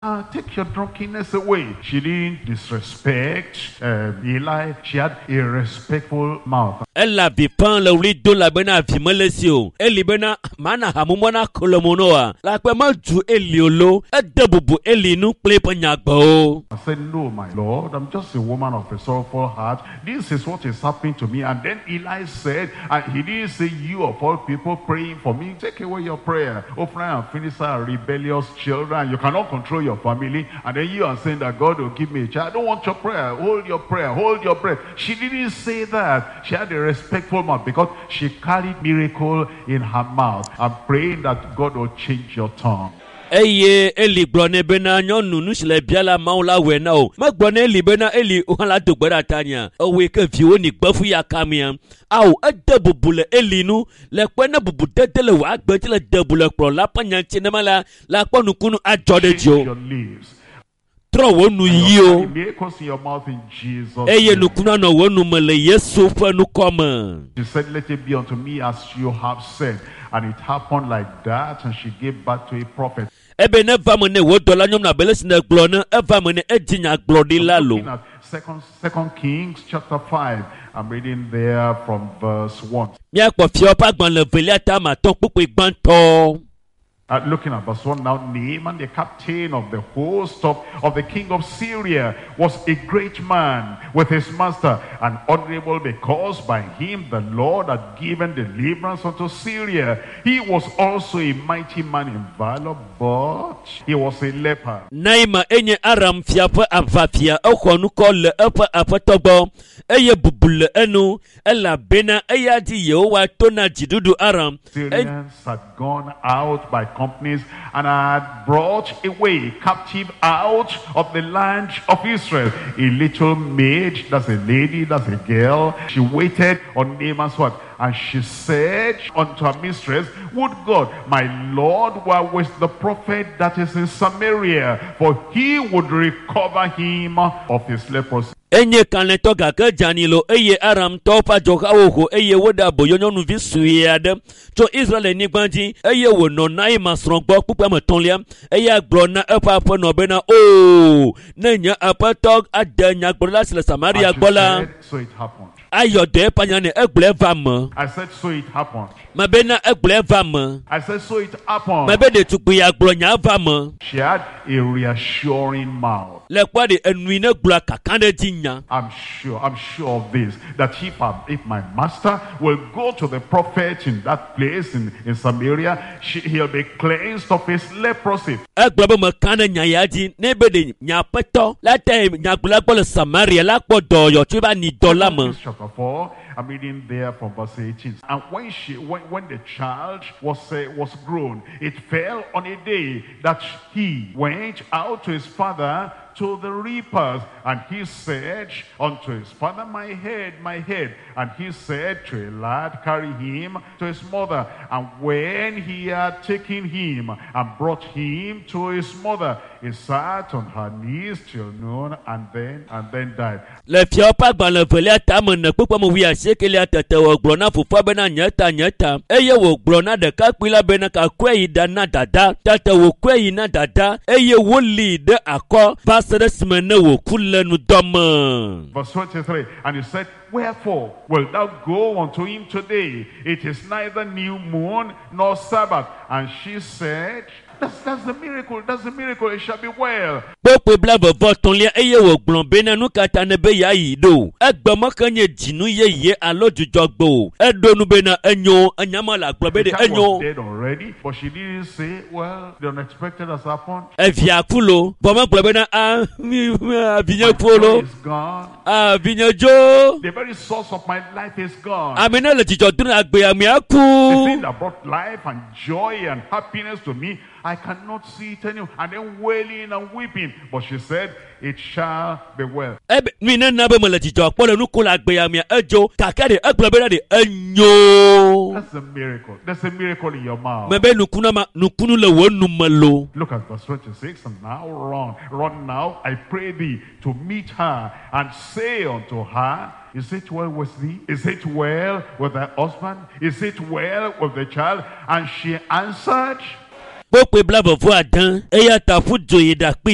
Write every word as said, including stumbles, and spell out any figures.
Uh, take your drunkenness away. She didn't disrespect uh, Eli. She had a respectful mouth. Ella bipan la uli do la bena vimelesio. Eli bena mana hamumona kolomonoa. La kwa maju eliolo. Edebubu elinu plepanyagbo. I said, no, my Lord, I'm just a woman of a sorrowful heart. This is what is happening to me. And then Eli said, and he didn't say, you of all people praying for me, take away your prayer. Ophra and Phinehas are rebellious children. You cannot control your family. And then you are saying that God will give me a child. I don't want your prayer. Hold your prayer. Hold your prayer. She didn't say that. She had a respectful mouth because she carried miracle in her mouth. I'm praying that God will change your tongue. Eye eli glone bena nyonu nusile biala maula wena o. Ma glone eli bena eli uhala dogbera tanya. Owe ke viwo ni gbafu ya kamia. Au ade bubule eli nu le kwena bubu dedele wa agbeti le debule kro la panya chinemala la kwanu kunu ajode jo. Tro wonu yio. Eye nu kuna no wonu mele Yesu fa nu koma. She said, let it be unto me as you have said. And it happened like that, and she gave birth to a prophet. Ebe ne vamene wo dola nyom na belesi ne glone e vamene ejinya glodi lalo. Second Second Kings chapter five. I'm reading there from verse one. Mi akpo fi opa gbon le vele ta ma ton pupu gbanto. Uh, looking at verse one now, Naaman, the captain of the host of, of the king of Syria, was a great man with his master, and honorable because by him the Lord had given deliverance unto Syria. He was also a mighty man in valor, but he was a leper. Naima enye aram fiapa avafia okwonu kole apa apatobo eye bubule enu ela bena eya di Yehowa tona jidudu aram. Syrians had gone out by companies and had brought away captive out of the land of Israel a little maid, that's a lady, that's a girl. She waited on Naaman's what? And she said unto her mistress, would God, my Lord, were with the prophet that is in Samaria, for he would recover him of his leprosy. Enye kanle toga ke janilo eye aram topa joka oho eye woda boyono nu visuade to Israel ni gbanji eye wo no nai masrongbo pupa metonlia eye agbo na epa po no be na o na nya apatog adanya gbola sile Samaria gbola. So it happened. Ayode panyane egbele vama. I said so it happened. Mabena egbele vama. I said so it happened. Mabede tukpi agbo nya vama. She had a reassuring mouth. Le kwa de enuine gbola kakande jinya. I'm sure, I'm sure of this, that if, I, if my master will go to the prophet in that place in, in Samaria, she, he'll be cleansed of his leprosy. Eglobe makane nyayaji nebede nyapeto la te nyagbola gbola Samaria la podo yo tuba ni dola mo. Chapter four, I'm reading there from verse eighteen. And when she, when, when the child was uh, was grown, it fell on a day that he went out to his father to the reapers, and he said unto his father, my head, my head. And he said to a lad, carry him to his mother. And when he had taken him and brought him to his mother, he sat on her knees till noon, and then and then died. Le fiopa gba le velia tamene pupo mo wi asekele atete wo gbona fufa bena nyeta nyeta eye wo gbona de ka pila bena ka kwei da na dada tete wo kwei na dada eye wo li de akọ basere smene wo kulenu dom. Verse twenty-three, and he said, wherefore wilt thou go unto him today? It is neither new moon nor Sabbath. And she said, That's, that's the miracle. That's the miracle. It shall be well. Pope blabo votonlia eye wo gbon bena nu kata ne be ya yido. Egbomo kanye jinu ye ye alo jujogbo. Edonu bena enyo anyama la gbo be de enyo. Dead already, but she didn't say, well, the unexpected has happened. Evia kulo, bomo gbo bena a abinya polo. Is gone. Abinya jo. The very source of my life is gone. Amena le jijodun agbe ami aku. The thing that brought life and joy and happiness to me, I cannot see it anymore. And then wailing and weeping. But she said, it shall be well. Ebe mina nabe mele jijo pole nu kula agbe ami ejo kakade egbele de enyo. That's a miracle. That's a miracle in your mouth. Mebe nukuna ma nukunu le wonu malo. Look at verse twenty-six. And now run, run now, I pray thee, to meet her, and say unto her, is it well with thee? Is it well with thy husband? Is it well with the child? And she answered, Pope blabo vo adan eya ta fu joye da pe